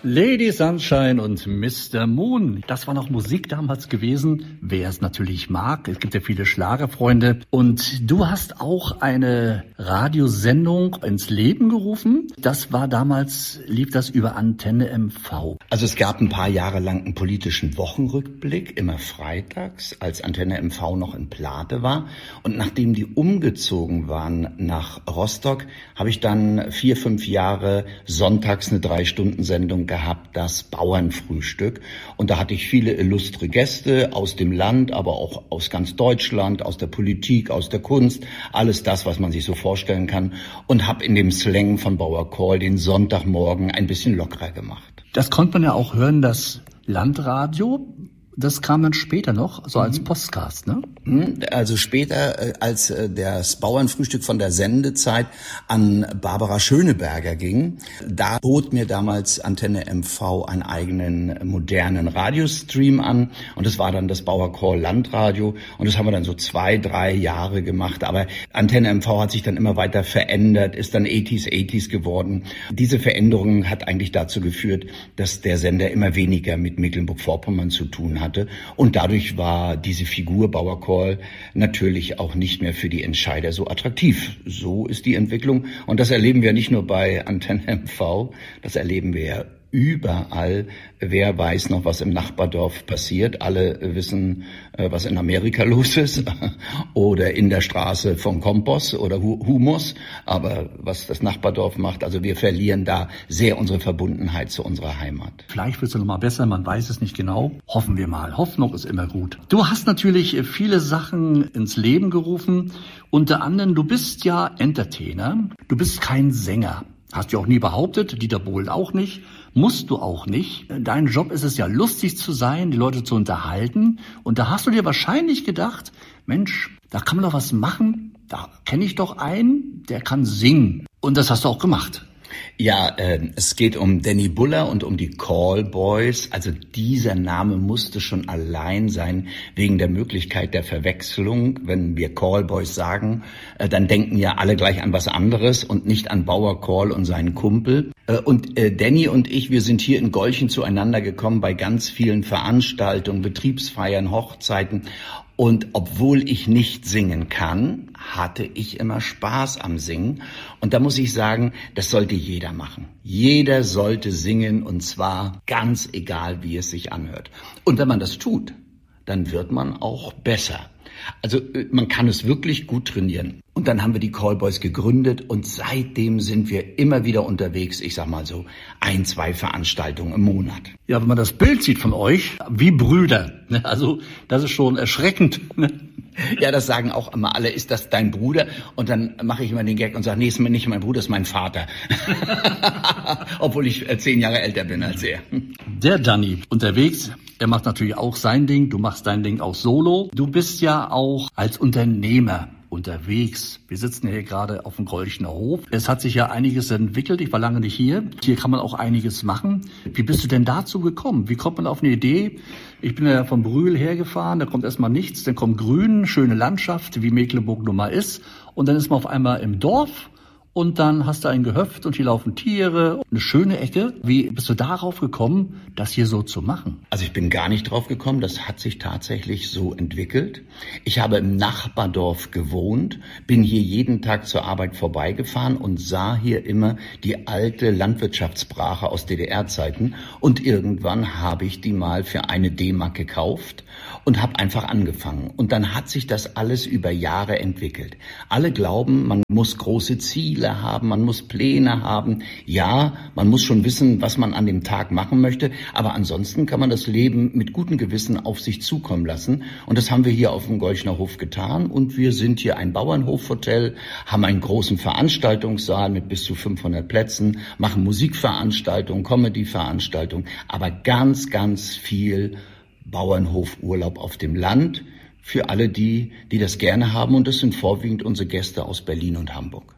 Lady Sunshine und Mr. Moon. Das war noch Musik damals gewesen, wer es natürlich mag. Es gibt ja viele Schlagerfreunde. Und du hast auch eine Radiosendung ins Leben gerufen. Das war damals, lief das über Antenne MV. Also es gab ein paar Jahre lang einen politischen Wochenrückblick, immer freitags, als Antenne MV noch in Plate war. Und nachdem die umgezogen waren nach Rostock, habe ich dann 4-5 Jahre sonntags eine 3-Stunden-Sendung gehabt, das Bauernfrühstück. Und da hatte ich viele illustre Gäste aus dem Land, aber auch aus ganz Deutschland, aus der Politik, aus der Kunst, alles das, was man sich so vorstellen kann. Und habe in dem Slang von Bauer Call den Sonntagmorgen ein bisschen lockerer gemacht. Das konnte man ja auch hören, das Landradio. Das kam dann später noch, so als Podcast, ne? Also später, als das Bauernfrühstück von der Sendezeit an Barbara Schöneberger ging, da bot mir damals Antenne MV einen eigenen modernen Radiostream an und das war dann das Bauer Call Landradio und das haben wir dann so 2-3 Jahre gemacht, aber Antenne MV hat sich dann immer weiter verändert, ist dann 80s geworden. Diese Veränderung hat eigentlich dazu geführt, dass der Sender immer weniger mit Mecklenburg-Vorpommern zu tun hatte und dadurch war diese Figur Bauer Call natürlich auch nicht mehr für die Entscheider so attraktiv. So ist die Entwicklung und das erleben wir nicht nur bei Antenne MV, das erleben wir ja überall. Wer weiß noch, was im Nachbardorf passiert? Alle wissen, was in Amerika los ist oder in der Straße von Kompost oder Humus. Aber was das Nachbardorf macht, also wir verlieren da sehr unsere Verbundenheit zu unserer Heimat. Vielleicht wird es noch mal besser, man weiß es nicht genau. Hoffen wir mal. Hoffnung ist immer gut. Du hast natürlich viele Sachen ins Leben gerufen. Unter anderem, du bist ja Entertainer. Du bist kein Sänger. Hast du auch nie behauptet, Dieter Bohlen auch nicht. Musst du auch nicht. Dein Job ist es ja, lustig zu sein, die Leute zu unterhalten. Und da hast du dir wahrscheinlich gedacht, Mensch, da kann man doch was machen. Da kenne ich doch einen, der kann singen. Und das hast du auch gemacht. Ja, es geht um Danny Buller und um die Callboys. Also dieser Name musste schon allein sein wegen der Möglichkeit der Verwechslung. Wenn wir Callboys sagen, dann denken ja alle gleich an was anderes und nicht an Bauer Call und seinen Kumpel. Und Danny und ich, wir sind hier in Golchen zueinander gekommen bei ganz vielen Veranstaltungen, Betriebsfeiern, Hochzeiten. Und obwohl ich nicht singen kann, hatte ich immer Spaß am Singen. Und da muss ich sagen, das sollte jeder machen. Jeder sollte singen und zwar ganz egal, wie es sich anhört. Und wenn man das tut, dann wird man auch besser. Also man kann es wirklich gut trainieren. Und dann haben wir die Callboys gegründet und seitdem sind wir immer wieder unterwegs. Ich sag mal so 1-2 Veranstaltungen im Monat. Ja, wenn man das Bild sieht von euch, wie Brüder. Also das ist schon erschreckend. Ja, das sagen auch immer alle, ist das dein Bruder? Und dann mache ich immer den Gag und sage, nee, ist nicht mein Bruder, ist mein Vater. Obwohl ich 10 Jahre älter bin als er. Der Danny unterwegs, er macht natürlich auch sein Ding, du machst dein Ding auch solo. Du bist ja auch als Unternehmer unterwegs. Wir sitzen hier gerade auf dem Golchener Hof. Es hat sich ja einiges entwickelt. Ich war lange nicht hier. Hier kann man auch einiges machen. Wie bist du denn dazu gekommen? Wie kommt man auf eine Idee? Ich bin ja von Brühl hergefahren. Da kommt erstmal nichts. Dann kommt Grün, schöne Landschaft, wie Mecklenburg nun mal ist. Und dann ist man auf einmal im Dorf. Und dann hast du ein Gehöft und hier laufen Tiere. Eine schöne Ecke. Wie bist du darauf gekommen, das hier so zu machen? Also ich bin gar nicht drauf gekommen. Das hat sich tatsächlich so entwickelt. Ich habe im Nachbardorf gewohnt, bin hier jeden Tag zur Arbeit vorbeigefahren und sah hier immer die alte Landwirtschaftsbrache aus DDR-Zeiten. Und irgendwann habe ich die mal für 1 D-Mark gekauft und habe einfach angefangen. Und dann hat sich das alles über Jahre entwickelt. Alle glauben, man muss große Ziele haben, man muss Pläne haben. Ja, man muss schon wissen, was man an dem Tag machen möchte, aber ansonsten kann man das Leben mit gutem Gewissen auf sich zukommen lassen. Und das haben wir hier auf dem Golchener Hof getan. Und wir sind hier ein Bauernhofhotel, haben einen großen Veranstaltungssaal mit bis zu 500 Plätzen, machen Musikveranstaltungen, Comedy-Veranstaltungen, aber ganz, ganz viel Bauernhofurlaub auf dem Land für alle die, die das gerne haben. Und das sind vorwiegend unsere Gäste aus Berlin und Hamburg.